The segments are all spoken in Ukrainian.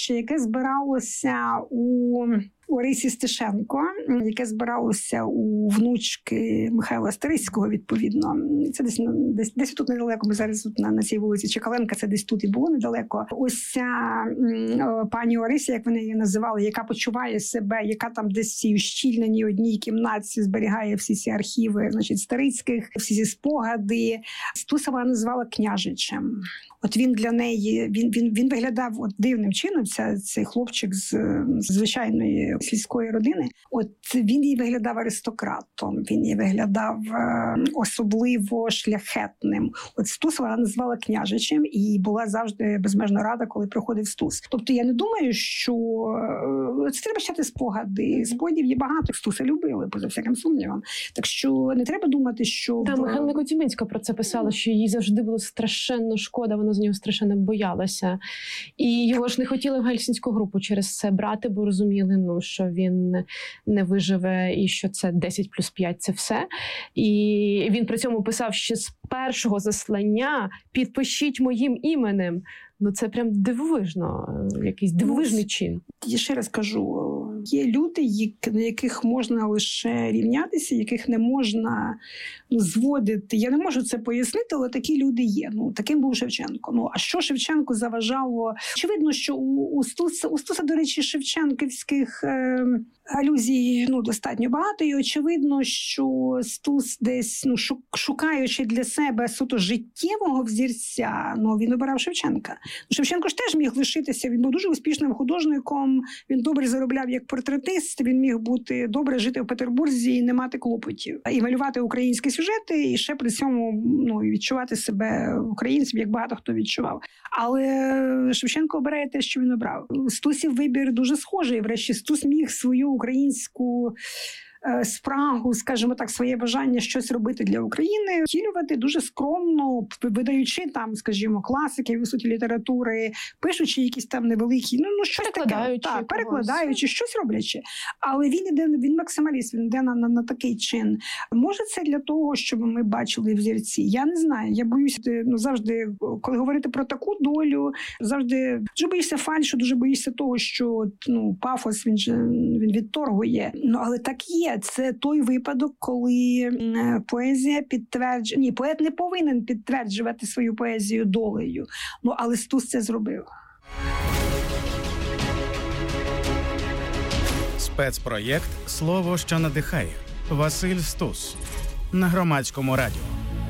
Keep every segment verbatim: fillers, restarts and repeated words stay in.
явище, яке збиралося у Орисі Стешенко, яке збиралося у внучки Михайла Старицького, відповідно. Це десь, десь, десь тут недалеко, ми зараз тут на, на цій вулиці Чекаленка, це десь тут і було недалеко. Ось ця м, пані Орися, як вони її називали, яка почуває себе, яка там десь в цій ущільненій одній кімнаті зберігає всі ці архіви, значить, Старицьких, всі ці спогади. Стуса вона називала княжичем. От він для неї, він, він, він виглядав от дивним чином, ця, цей хлопчик з, з звичайної сільської родини. От він їй виглядав аристократом, він їй виглядав е, особливо шляхетним. От Стус вона назвала княжичем і була завжди безмежно рада, коли приходив Стус. Тобто я не думаю, що е, це треба читати спогади. Спогадів є багато. Стуса любили, поза всяким сумнівом. Так що не треба думати, що... Та, в... Михайло Коцюбинська про це писала, що їй завжди було страшенно шкода, вона з нього страшенно боялася. І його ж не хотіли в гельсінську групу через це брати, бо розуміли, ну, що він не виживе і що це десять плюс п'ять – це все. І він при цьому писав ще з першого заслання «Підпишіть моїм іменем». Ну, це прям дивовижно, якийсь дивовижний чин. Я ще раз кажу, є люди, на яких можна лише рівнятися, яких не можна ну, зводити. Я не можу це пояснити, але такі люди є. Ну, таким був Шевченко. Ну, а що Шевченку заважало? Очевидно, що у, у, Стуса, у Стуса, до речі, шевченківських е, алюзій ну, достатньо багато. І очевидно, що Стус десь, ну, шукаючи для себе суто життєвого взірця, ну, він обирав Шевченка. Шевченко ж теж міг лишитися, він був дуже успішним художником, він добре заробляв як портретист, він міг бути добре жити в Петербурзі і не мати клопотів. І малювати українські сюжети, і ще при цьому ну, відчувати себе українцем, як багато хто відчував. Але Шевченко обирає те, що він обрав. Стусів вибір дуже схожий. Врешті Стус міг свою українську спрагу, скажімо так, своє бажання щось робити для України, втілювати дуже скромно, видаючи там, скажімо, класики, високі літератури, пишучи якісь там невеликі, ну, ну щось таке, так, перекладаючи, щось роблячи. Але він іде, він максималіст, він йде на, на, на такий чин. Може це для того, щоб ми бачили взірці? Я не знаю. Я боюся, ну, завжди, коли говорити про таку долю, завжди дуже боюся фальшу, дуже боюся того, що ну, пафос, він же він відторгує. Ну, але так є. Це той випадок, коли поезія підтверджує... Ні, поет не повинен підтверджувати свою поезію долею. Ну, але Стус це зробив. Спецпроєкт «Слово, що надихає». Василь Стус. На Громадському радіо.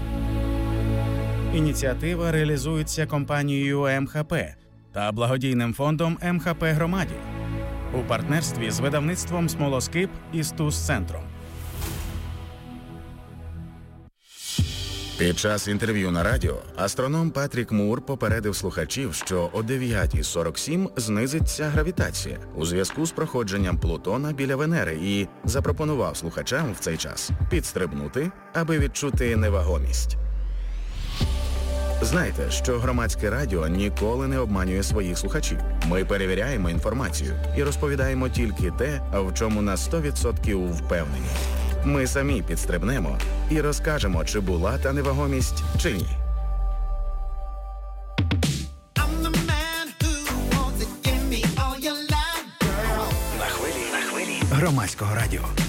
Ініціатива реалізується компанією ем ха пе та благодійним фондом ем ха пе «Громаді» у партнерстві з видавництвом «Смолоскип» і «Стус-центром». Під час інтерв'ю на радіо астроном Патрік Мур попередив слухачів, що о дев'ята сорок сім знизиться гравітація у зв'язку з проходженням Плутона біля Венери і запропонував слухачам в цей час підстрибнути, аби відчути невагомість. Знайте, що Громадське радіо ніколи не обманює своїх слухачів. Ми перевіряємо інформацію і розповідаємо тільки те, в чому на сто відсотків впевнені. Ми самі підстрибнемо і розкажемо, чи була та невагомість, чи ні. На хвилі, на хвилі Громадського радіо.